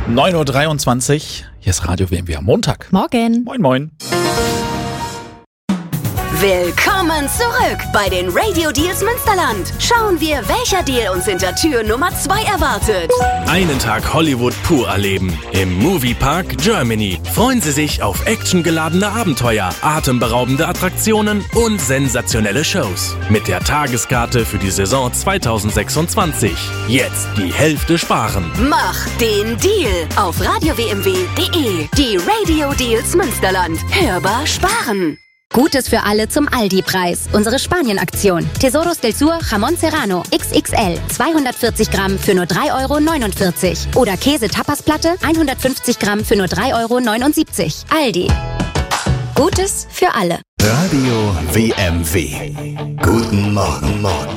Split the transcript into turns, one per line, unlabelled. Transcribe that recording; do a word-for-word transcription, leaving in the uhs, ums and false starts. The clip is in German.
neun Uhr dreiundzwanzig, hier ist Radio W M W am Montag.
Morgen.
Moin, moin.
Willkommen zurück bei den Radio Deals Münsterland. Schauen wir, welcher Deal uns hinter Tür Nummer zwei erwartet.
Einen Tag Hollywood pur erleben. Im Moviepark Germany. Freuen Sie sich auf actiongeladene Abenteuer, atemberaubende Attraktionen und sensationelle Shows. Mit der Tageskarte für die Saison zwanzig sechsundzwanzig. Jetzt die Hälfte sparen.
Mach den Deal auf radio w m w punkt d e. Die Radio Deals Münsterland. Hörbar sparen.
Gutes für alle zum Aldi-Preis. Unsere Spanien-Aktion. Tesoros del Sur Jamón Serrano X X L. zweihundertvierzig Gramm für nur drei Euro neunundvierzig. Oder Käse-Tapas-Platte hundertfünfzig Gramm für nur drei Euro neunundsiebzig. Aldi. Gutes für alle.
Radio W M W. Guten Morgen, Morgen.